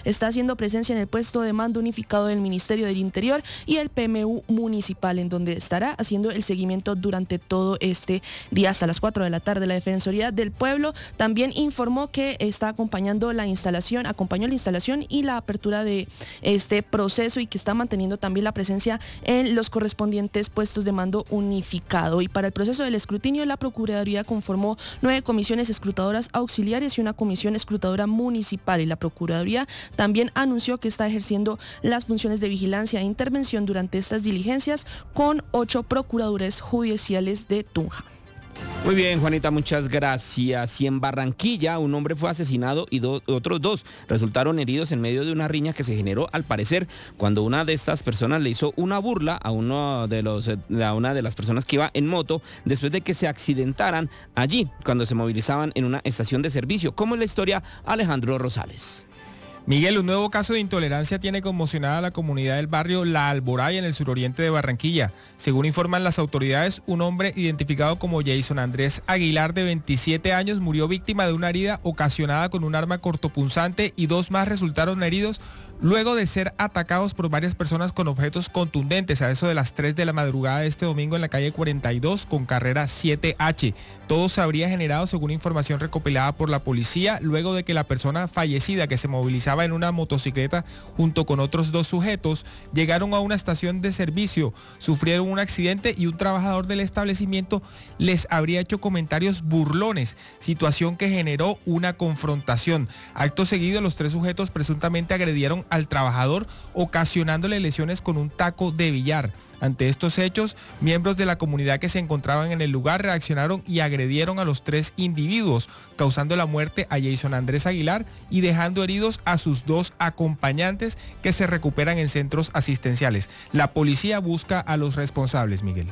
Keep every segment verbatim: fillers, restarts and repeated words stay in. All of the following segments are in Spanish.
está haciendo presencia en el puesto de mando unificado del Ministerio del Interior y el P M U municipal, en donde estará haciendo el seguimiento durante todo este día hasta las cuatro de la tarde. La Defensoría del Pueblo también informó que está acompañando la instalación, acompañó la instalación y la apertura de este proceso y que está manteniendo también la presencia en los correspondientes puestos de mando unificado. Y para el proceso del escrutinio, la Procuraduría conformó nueve comisiones escrutadoras auxiliares y una comisión escrutadora municipal, y la Procuraduría también anunció que está ejerciendo las funciones de vigilancia e intervención durante estas diligencias con ocho procuradores judiciales de Tunja. Muy bien, Juanita, muchas gracias. Y en Barranquilla, un hombre fue asesinado y do, otros dos resultaron heridos en medio de una riña que se generó, al parecer, cuando una de estas personas le hizo una burla a, uno de los, a una de las personas que iba en moto después de que se accidentaran allí, cuando se movilizaban en una estación de servicio. ¿Cómo es la historia? Alejandro Rosales. Miguel, un nuevo caso de intolerancia tiene conmocionada a la comunidad del barrio La Alboraya en el suroriente de Barranquilla. Según informan las autoridades, un hombre identificado como Jason Andrés Aguilar, de veintisiete años, murió víctima de una herida ocasionada con un arma cortopunzante y dos más resultaron heridos luego de ser atacados por varias personas con objetos contundentes a eso de las tres de la madrugada de este domingo en la calle cuarenta y dos con carrera siete H. Todo se habría generado según información recopilada por la policía luego de que la persona fallecida, que se movilizaba en una motocicleta junto con otros dos sujetos, llegaron a una estación de servicio, sufrieron un accidente y un trabajador del establecimiento les habría hecho comentarios burlones, situación que generó una confrontación. Acto seguido, los tres sujetos presuntamente agredieron al trabajador, ocasionándole lesiones con un taco de billar. Ante estos hechos, miembros de la comunidad que se encontraban en el lugar reaccionaron y agredieron a los tres individuos, causando la muerte a Jason Andrés Aguilar y dejando heridos a sus dos acompañantes, que se recuperan en centros asistenciales. La policía busca a los responsables, Miguel.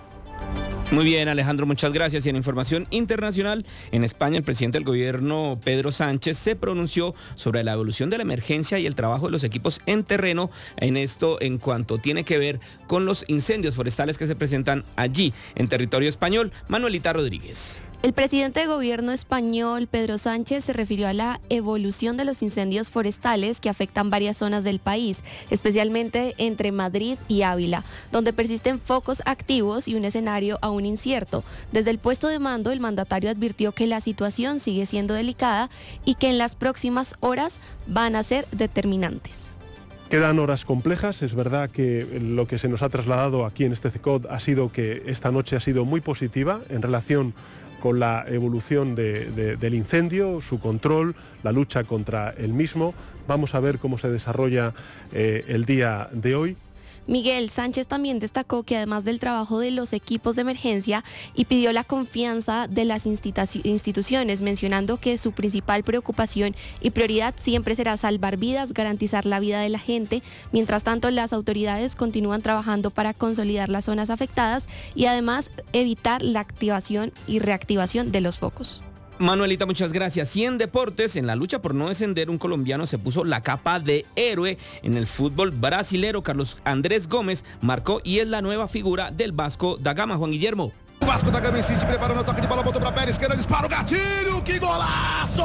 Muy bien, Alejandro, muchas gracias. Y en información internacional, en España, el presidente del gobierno, Pedro Sánchez, se pronunció sobre la evolución de la emergencia y el trabajo de los equipos en terreno, en esto en cuanto tiene que ver con los incendios forestales que se presentan allí, en territorio español. Manuelita Rodríguez. El presidente de gobierno español, Pedro Sánchez, se refirió a la evolución de los incendios forestales que afectan varias zonas del país, especialmente entre Madrid y Ávila, donde persisten focos activos y un escenario aún incierto. Desde el puesto de mando, el mandatario advirtió que la situación sigue siendo delicada y que en las próximas horas van a ser determinantes. Quedan horas complejas. Es verdad que lo que se nos ha trasladado aquí en este CECOT ha sido que esta noche ha sido muy positiva en relación con la evolución de, de, del incendio, su control, la lucha contra el mismo. Vamos a ver cómo se desarrolla eh, el día de hoy. Miguel Sánchez también destacó que además del trabajo de los equipos de emergencia y pidió la confianza de las instituciones, mencionando que su principal preocupación y prioridad siempre será salvar vidas, garantizar la vida de la gente. Mientras tanto, las autoridades continúan trabajando para consolidar las zonas afectadas y además evitar la activación y reactivación de los focos. Manuelita, muchas gracias. Y en deportes, en la lucha por no descender, un colombiano se puso la capa de héroe en el fútbol brasilero. Carlos Andrés Gómez marcó y es la nueva figura del Vasco da Gama. Juan Guillermo. Vasco da Gama insiste, preparou no toque de bola, botou para Pérez, esquerda, dispara o gatilho, que golazo!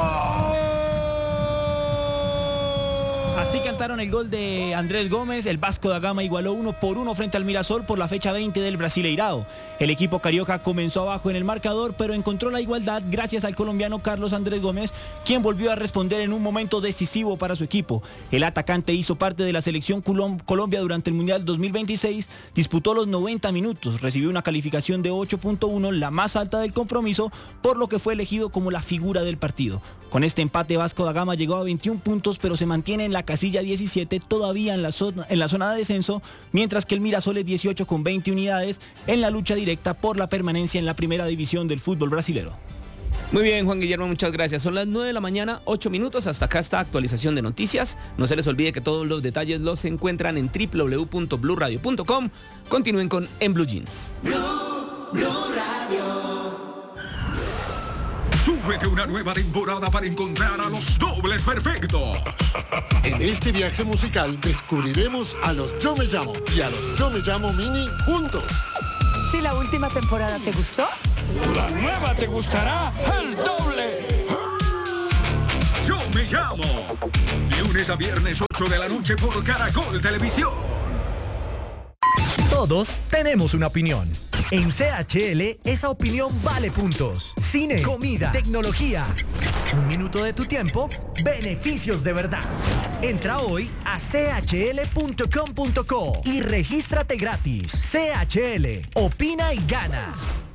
Así cantaron el gol de Andrés Gómez. El Vasco da Gama igualó uno por uno frente al Mirasol por la fecha veinte del Brasileirao. El equipo carioca comenzó abajo en el marcador, pero encontró la igualdad gracias al colombiano Carlos Andrés Gómez, quien volvió a responder en un momento decisivo para su equipo. El atacante hizo parte de la selección Colombia durante el Mundial dos mil veintiséis, disputó los noventa minutos, recibió una calificación de ocho punto uno, la más alta del compromiso, por lo que fue elegido como la figura del partido. Con este empate, Vasco da Gama llegó a veintiún puntos, pero se mantiene en la casilla diecisiete, todavía en la zona, en la zona de descenso, mientras que el Mirasol es dieciocho con veinte unidades en la lucha directa por la permanencia en la primera división del fútbol brasilero. Muy bien, Juan Guillermo, muchas gracias. Son las nueve de la mañana, ocho minutos. Hasta acá esta actualización de noticias. No se les olvide que todos los detalles los encuentran en doble u doble u doble u punto blue radio punto com. Continúen con En Blue Jeans. Blue, Blue Radio. Súbete una nueva temporada para encontrar a los dobles perfectos. En este viaje musical descubriremos a los Yo Me Llamo y a los Yo Me Llamo Mini juntos. Si la última temporada te gustó, la nueva te gustará el doble. Yo Me Llamo. Lunes a viernes, ocho de la noche por Caracol Televisión. Todos tenemos una opinión. En C H L, esa opinión vale puntos. Cine, comida, tecnología. Un minuto de tu tiempo, beneficios de verdad. Entra hoy a c h l punto com punto co y regístrate gratis. C H L, opina y gana.